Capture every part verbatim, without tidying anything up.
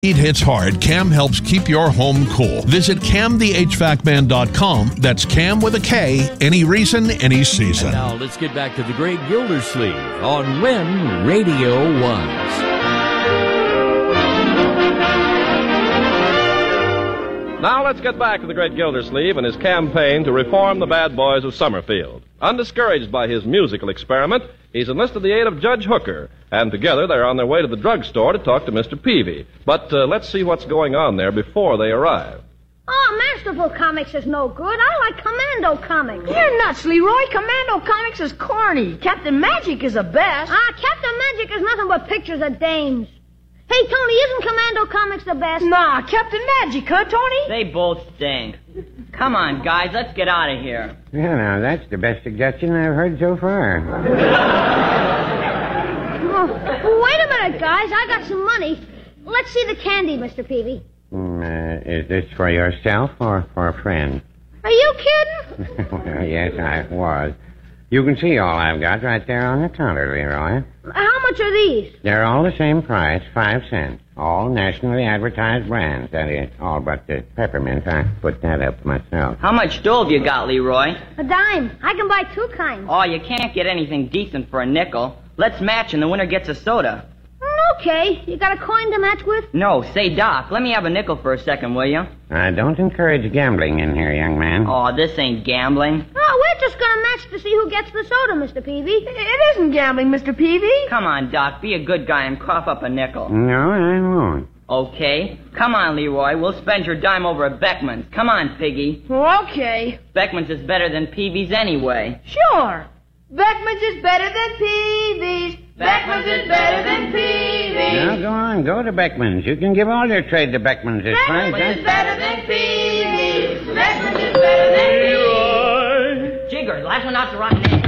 Heat hits hard, Cam helps keep your home cool. Visit cam the h v a c man dot com. That's Cam with a K, any reason, any season. And now let's get back to the great Gildersleeve on When Radio Ones. Now let's get back to the great Gildersleeve and his campaign to reform the bad boys of Summerfield. Undiscouraged by his musical experiment, he's enlisted the aid of Judge Hooker, and together they're on their way to the drugstore to talk to Mister Peavy. But uh, let's see what's going on there before they arrive. Oh, Masterful Comics is no good. I like Commando Comics. You're nuts, Leroy. Commando Comics is corny. Captain Magic is the best. Ah, Captain Magic is nothing but pictures of dames. Hey, Tony, isn't Commando Comics the best? Nah, Captain Magic, huh, Tony? They both stink. Come on, guys, let's get out of here. Yeah, now, that's the best suggestion I've heard so far. Oh, wait a minute, guys. I got some money. Let's see the candy, Mister Peavy. Mm, uh, is this for yourself or for a friend? Are you kidding? Well, yes, I was. You can see all I've got right there on the counter, Leroy. How much are these? They're all the same price, five cents. All nationally advertised brands. That is, all but the peppermint. I put that up myself. How much dough have you got, Leroy? A dime. I can buy two kinds. Oh, you can't get anything decent for a nickel. Let's match and the winner gets a soda. Okay. You got a coin to match with? No, say, Doc, let me have a nickel for a second, will you? I don't encourage gambling in here, young man. Oh, this ain't gambling. Oh, we're just going to match to see who gets the soda, Mister Peavy. It isn't gambling, Mister Peavy. Come on, Doc, be a good guy and cough up a nickel. No, I won't. Okay. Come on, Leroy. We'll spend your dime over at Beckman's. Come on, Piggy. Okay. Beckman's is better than Peavy's anyway. Sure. Beckman's is better than Peavy's. Beckman's is better than Peavy's. Now, go on. Go to Beckman's. You can give all your trade to Beckman's this price. Beckman's is better than Peavy's. Beckman's is better than Peavy's. Jigger, last one out's a rotten egg.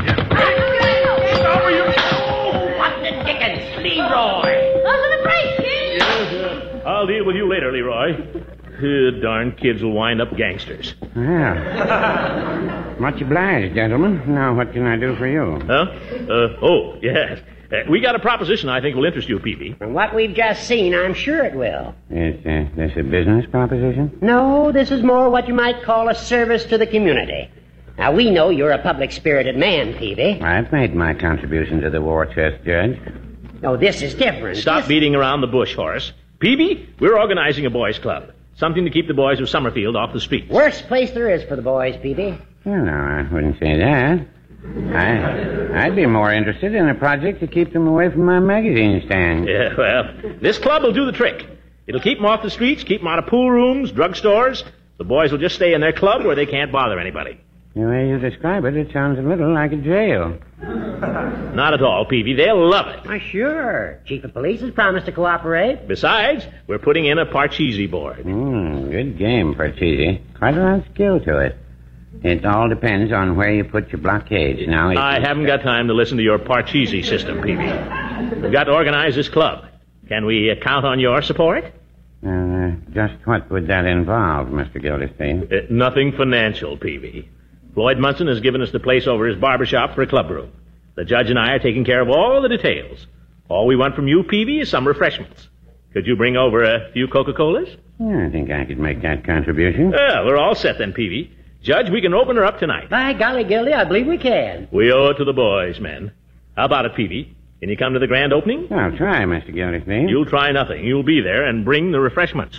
What the dickens, Leroy? Those are the brakes, kid. Yes, uh, I'll deal with you later, Leroy. Uh, darn kids will wind up gangsters. Well, much obliged, gentlemen. Now, what can I do for you? Huh? Uh, oh, yes. Uh, we got a proposition I think will interest you, Peavy. From what we've just seen, I'm sure it will. Is uh, this a business proposition? No, this is more what you might call a service to the community. Now, we know you're a public-spirited man, Peavy. I've made my contribution to the war chest, Judge. No, this is different. Stop this... beating around the bush, Horace. Peavy, we're organizing a boys' club. Something to keep the boys of Summerfield off the streets. Worst place there is for the boys, Peavy. Well, no, I wouldn't say that. I, I'd be more interested in a project to keep them away from my magazine stand. Yeah, well, this club will do the trick. It'll keep them off the streets, keep them out of pool rooms, drugstores. The boys will just stay in their club where they can't bother anybody. The way you describe it, it sounds a little like a jail. Not at all, Peavy. They'll love it. Why, sure. Chief of Police has promised to cooperate. Besides, we're putting in a Parcheesi board. Mm, good game, Parcheesi. Quite a lot of skill to it. It all depends on where you put your blockades. Now, it... I haven't got time to listen to your Parcheesi system, Peavy. We've got to organize this club. Can we uh, count on your support? Uh, just what would that involve, Mister Gildersleeve? Uh, nothing financial, Peavy. Floyd Munson has given us the place over his barber shop for a club room. The judge and I are taking care of all the details. All we want from you, Peavy, is some refreshments. Could you bring over a few Coca-Colas? Yeah, I think I could make that contribution. Well, we're all set then, Peavy. Judge, we can open her up tonight. By golly, Gildy, I believe we can. We owe it to the boys, men. How about it, Peavy? Can you come to the grand opening? I'll try, Mister Gildersleeve. You'll try nothing. You'll be there and bring the refreshments.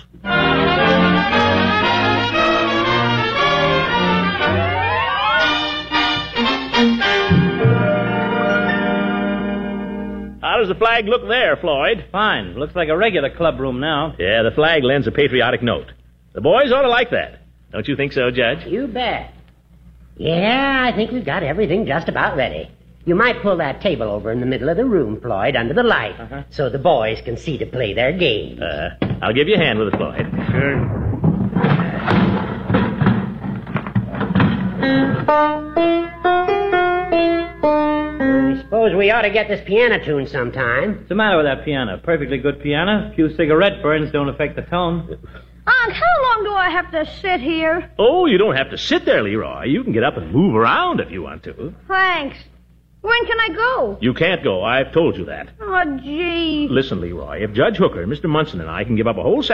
How does the flag look there, Floyd? Fine. Looks like a regular club room now. Yeah, the flag lends a patriotic note. The boys ought to like that. Don't you think so, Judge? You bet. Yeah, I think we've got everything just about ready. You might pull that table over in the middle of the room, Floyd, under the light, uh-huh. so the boys can see to play their games. Uh, I'll give you a hand with it, Floyd. Sure. I suppose we ought to get this piano tuned sometime. What's the matter with that piano? Perfectly good piano. A few cigarette burns don't affect the tone. Unc, how long do I have to sit here? Oh, you don't have to sit there, Leroy. You can get up and move around if you want to. Thanks. When can I go? You can't go. I've told you that. Oh, gee. Listen, Leroy, if Judge Hooker, Mister Munson, and I can give up a whole